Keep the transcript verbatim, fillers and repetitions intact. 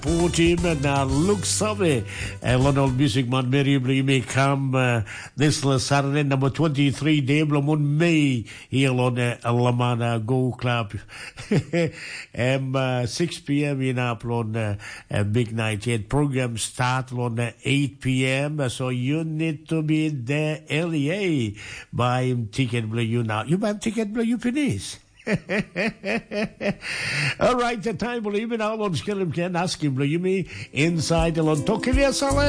support him and uh, look sabe uh, London Music Man Mary may come uh, this Saturday number twenty-three day on May here on uh, Lamana Go Club um, uh, six p.m. in up on uh, uh, Big Night eight program start on uh, eight p.m. so you need to be there early buy ticket blue you now you buy ticket blue you finish. All right, the time will even album skill him can ask him, you me inside the Lontokilia Sala.